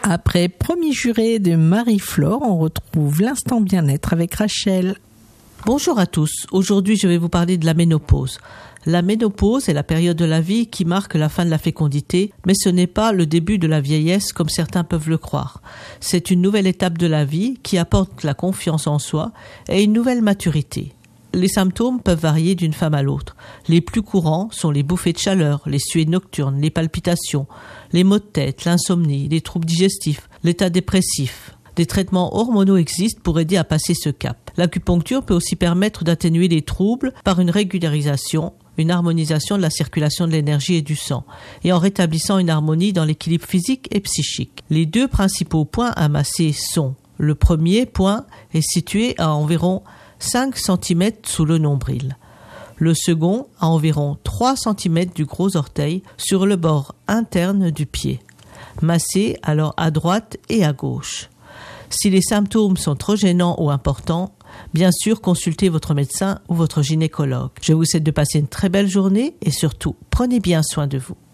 Après Premier juré de Marie-Flore, on retrouve l'instant bien-être avec Rachel. Bonjour à tous. Aujourd'hui, je vais vous parler de la ménopause. La ménopause est la période de la vie qui marque la fin de la fécondité, mais ce n'est pas le début de la vieillesse comme certains peuvent le croire. C'est une nouvelle étape de la vie qui apporte la confiance en soi et une nouvelle maturité. Les symptômes peuvent varier d'une femme à l'autre. Les plus courants sont les bouffées de chaleur, les suées nocturnes, les palpitations, les maux de tête, l'insomnie, les troubles digestifs, l'état dépressif. Des traitements hormonaux existent pour aider à passer ce cap. L'acupuncture peut aussi permettre d'atténuer les troubles par une régularisation, une harmonisation de la circulation de l'énergie et du sang, et en rétablissant une harmonie dans l'équilibre physique et psychique. Les deux principaux points à masser sont: le premier point est situé à environ 5 cm sous le nombril. Le second à environ 3 cm du gros orteil sur le bord interne du pied. Massez alors à droite et à gauche. Si les symptômes sont trop gênants ou importants, bien sûr, consultez votre médecin ou votre gynécologue. Je vous souhaite de passer une très belle journée et surtout, prenez bien soin de vous.